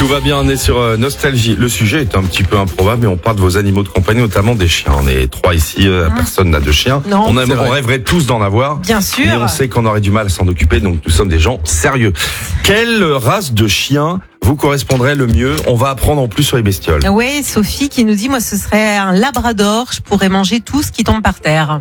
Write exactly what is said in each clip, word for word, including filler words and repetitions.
Tout va bien, on est sur euh, Nostalgie. Le sujet est un petit peu improbable, mais on parle de vos animaux de compagnie, notamment des chiens. On est trois ici, euh, Mmh. personne n'a de chien. Non, on, aime, c'est on vrai. rêverait tous d'en avoir. Bien sûr. Mais on sait qu'on aurait du mal à s'en occuper, donc nous sommes des gens sérieux. Quelle race de chien vous correspondrait le mieux? On va apprendre en plus sur les bestioles. Oui, Sophie qui nous dit, moi ce serait un labrador, je pourrais manger tout ce qui tombe par terre.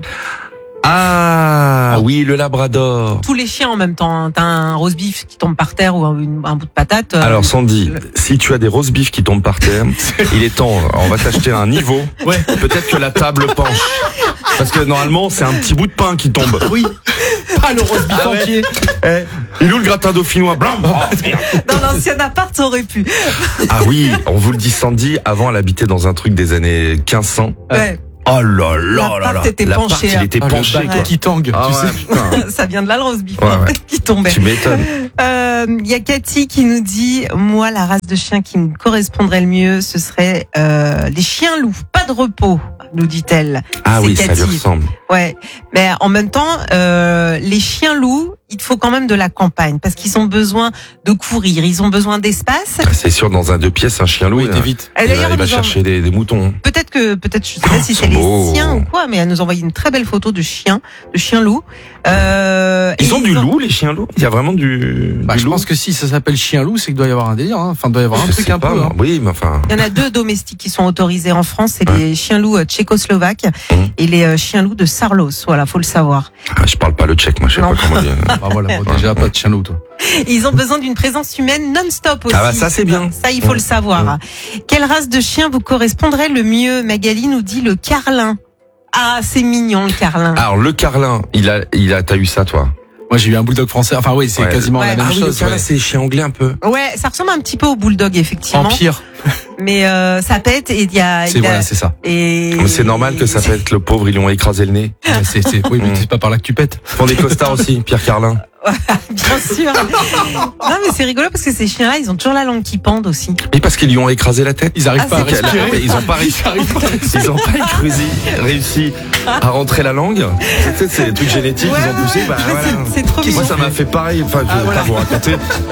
Ah oui, le labrador. Tous les chiens en même temps, hein. T'as un roast beef qui tombe par terre ou un, une- un bout de patate. euh, Alors Sandy, le- si tu as des roast beef qui tombent par terre, il est temps, on va t'acheter un niveau. Ouais. Peut-être que la table penche. Parce que normalement, c'est un petit bout de pain qui tombe. Oui. Pas le roast beef Ah ouais. entier. Eh, il est où le gratin dauphinois? Blanc. Oh, merde. Dans l'ancien appart, ça aurait pu. Ah oui, on vous le dit Sandy, avant elle habitait dans un truc des années quinze cents. Ouais. Oh là là là là. L'appart était L'appart, penché, il hein. était Ah, le penché bac quoi. qui tangue, Ah tu ouais, sais. putain. Ça vient de là le roast beef Ouais, hein, ouais. qui tombait. Tu m'étonnes. Euh, Il y a Cathy qui nous dit, moi la race de chien qui me correspondrait le mieux, ce serait euh, les chiens loups. Pas de repos, nous dit-elle. Ah C'est oui, ça Cathy. lui ressemble. Ouais, mais en même temps, euh, les chiens loups, il faut quand même de la campagne parce qu'ils ont besoin de courir, ils ont besoin d'espace. Ah, c'est sûr, dans un deux pièces, un chien loup, Oui, il, t'es vite. Et il va, d'ailleurs, il va nous en- chercher des, des moutons. Peut-être que, peut-être, je sais pas si Ils c'est sont les beaux. siens ou quoi, mais elle nous a envoyé une très belle photo de chiens, de chiens loups. Euh, Ils et ont du loup, les chiens loups? Il y a vraiment du, Bah, du je loup? pense que si ça s'appelle chien loup, c'est qu'il doit y avoir un délire. Hein. Enfin, il doit y avoir un Je truc sais un pas, peu. moi. Hein. Oui, mais enfin. Il y en a deux domestiques qui sont autorisés en France, c'est les chiens loups euh, tchécoslovaques Mmh. et les euh, chiens loups de Sarlos. Voilà, faut le savoir. Ah, je parle pas le tchèque, moi, je sais Non. pas comment dire. Bah voilà, bon, déjà pas de chien loup, toi. Et ils ont besoin d'une présence humaine non-stop aussi. Ah bah, ça, c'est bien. Ça, il faut Mmh. le savoir. Quelle race de chien vous correspondrait le mieux? Magali nous dit le carlin. Ah, c'est mignon le carlin. Alors, le carlin, il a, il a, t'as eu ça, toi? Moi, j'ai eu un bulldog français. Enfin, oui, c'est Ouais. quasiment Ouais. la même Ah oui, le chose. carlin, ouais. c'est les chiens anglais un peu. Ouais, ça ressemble un petit peu au bulldog effectivement, Empire. mais euh, ça pète et il y a. C'est il y a- voilà, c'est ça. et Mais c'est normal que ça pète, le pauvre, ils lui ont écrasé le nez. Ouais, c'est, c'est, oui, mais Mm. c'est pas par là que tu pètes. Ils font des costards aussi, Pierre Carlin. Bien sûr. Non mais c'est rigolo parce que ces chiens-là, ils ont toujours la langue qui pend aussi. Et parce qu'ils lui ont écrasé la tête. Ils arrivent Ah, pas à c'est clair. respirer. Ils ont pas réussi, ils ont pas réussi, réussi à rentrer la langue. Tu sais, c'est des trucs génétiques, Ouais, ils ont poussé, bah mais voilà. c'est- c'est trop Moi, mignon. ça m'a fait pareil, enfin, je Ah, vais voilà. pas vous raconter.